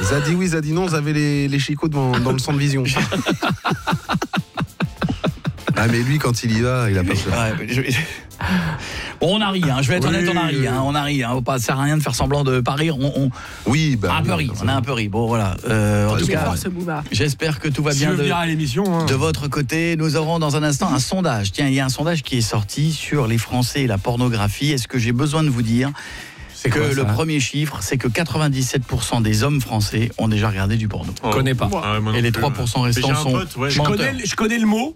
Zadi oui, Zadi non, vous avez les chicots dans le centre vision. Ah mais lui quand il y va, il a pas peur. Bon, on a ri, je vais être honnête, on a ri, on a ri, ça sert à rien de faire semblant de pas rire, Oui, on a un peu ri, on a un peu ri. Bon voilà, en tout cas, j'espère que tout va bien à l'émission, de votre côté. Nous aurons dans un instant un sondage. Tiens, il y a un sondage qui est sorti sur les Français et la pornographie. Est-ce que j'ai besoin de vous dire que le premier chiffre, c'est que 97% des hommes français ont déjà regardé du porno. Je connais pas. Et les 3% restants sont... Je connais le mot,